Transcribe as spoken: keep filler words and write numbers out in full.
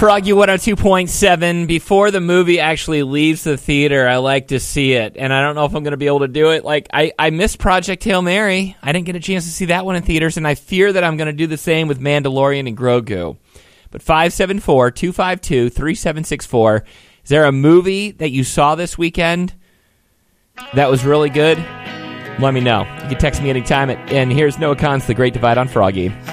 Froggy one oh two point seven. Before the movie actually leaves the theater, I like to see it. And I don't know if I'm going to be able to do it. Like, I, I missed Project Hail Mary. I didn't get a chance to see that one in theaters, and I fear that I'm going to do the same with Mandalorian and Grogu. But five seven four, two five two, three seven six four. Is there a movie that you saw this weekend that was really good? Let me know. You can text me anytime. At, and here's Noah Kahan's The Great Divide on Froggy.